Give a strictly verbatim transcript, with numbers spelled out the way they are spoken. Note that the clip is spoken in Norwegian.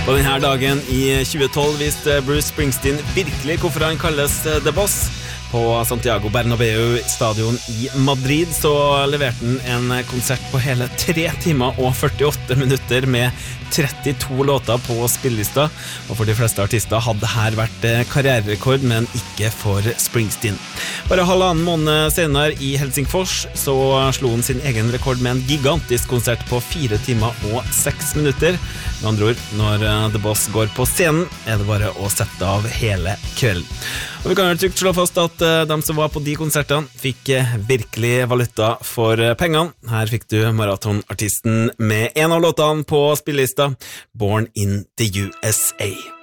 På denne dagen i tjue tolv viste Bruce Springsteen virkelig hvorfor han kalles The Boss. På Santiago Bernabéu stadion i Madrid så leverte han en konsert på hele tre timer og førtiåtte minutter med trettito låter på spillelista, og for de fleste artister hadde dette vært karriererekord, men ikke for Springsteen. Bare halvannen måned senere i Helsingfors så slo han sin egen rekord med en gigantisk konsert på fire timer og seks minutter. Med andre ord, når The Boss går på scenen, er det bare å sette av hele kvelden. Og vi kan jo trygt slå fast at de som var på de konsertene fikk virkelig valuta for pengene. Her fikk du maratonartisten med en av låtene på spillelista, Born in the U S A.